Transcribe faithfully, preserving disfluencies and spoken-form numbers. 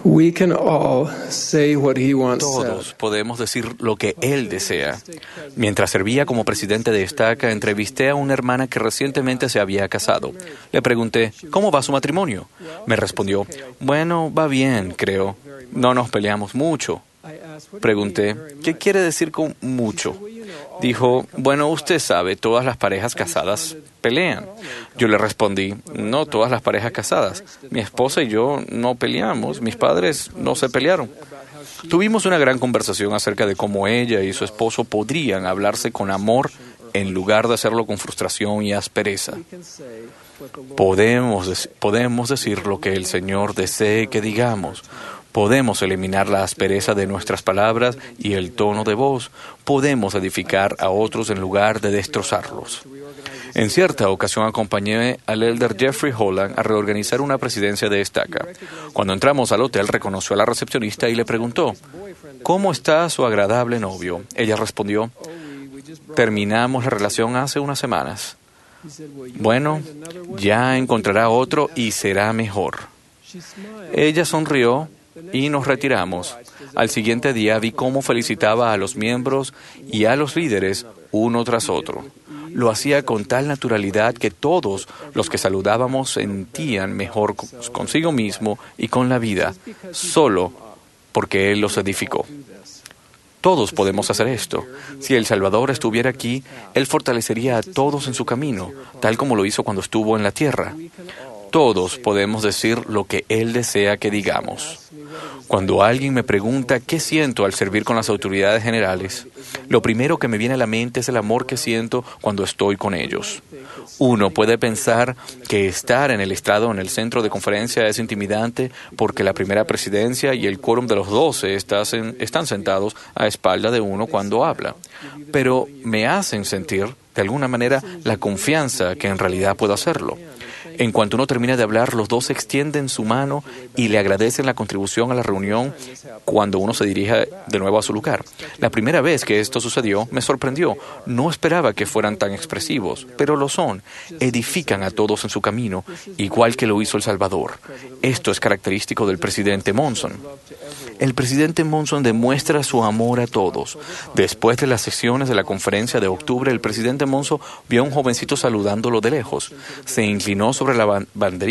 We can all say what he wants Todos said. podemos decir lo que él desea. Mientras servía como presidente de Estaca, entrevisté a una hermana que recientemente se había casado. Le pregunté, ¿cómo va su matrimonio? Me respondió, bueno, va bien, creo. No nos peleamos mucho. Pregunté, ¿qué quiere decir con mucho? Dijo, bueno, usted sabe, todas las parejas casadas pelean. Yo le respondí, no todas las parejas casadas. Mi esposa y yo no peleamos, mis padres no se pelearon. Tuvimos una gran conversación acerca de cómo ella y su esposo podrían hablarse con amor en lugar de hacerlo con frustración y aspereza. Podemos, podemos decir lo que el Señor desee que digamos. Podemos eliminar la aspereza de nuestras palabras y el tono de voz. Podemos edificar a otros en lugar de destrozarlos. En cierta ocasión acompañé al elder Jeffrey Holland a reorganizar una presidencia de Estaca. Cuando entramos al hotel, reconoció a la recepcionista y le preguntó, ¿cómo está su agradable novio? Ella respondió, terminamos la relación hace unas semanas. Bueno, ya encontrará otro y será mejor. Ella sonrió y nos retiramos. Al siguiente día vi cómo felicitaba a los miembros y a los líderes uno tras otro. Lo hacía con tal naturalidad que todos los que saludábamos sentían mejor consigo mismo y con la vida, solo porque Él los edificó. Todos podemos hacer esto. Si el Salvador estuviera aquí, Él fortalecería a todos en su camino, tal como lo hizo cuando estuvo en la tierra. Todos podemos decir lo que Él desea que digamos. Cuando alguien me pregunta qué siento al servir con las autoridades generales, lo primero que me viene a la mente es el amor que siento cuando estoy con ellos. Uno puede pensar que estar en el estrado en el centro de conferencia es intimidante porque la primera presidencia y el quórum de los doce están sentados a espalda de uno cuando habla, pero me hacen sentir, de alguna manera, la confianza que en realidad puedo hacerlo. En cuanto uno termina de hablar, los dos extienden su mano y le agradecen la contribución a la reunión cuando uno se dirige de nuevo a su lugar. La primera vez que esto sucedió, me sorprendió. No esperaba que fueran tan expresivos, pero lo son. Edifican a todos en su camino, igual que lo hizo El Salvador. Esto es característico del presidente Monson. El presidente Monson demuestra su amor a todos. Después de las sesiones de la conferencia de octubre, el presidente Monson vio a un jovencito saludándolo de lejos. Se inclinó sobre la banderilla